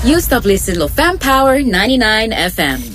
You stop listening to Fam Power 99 FM.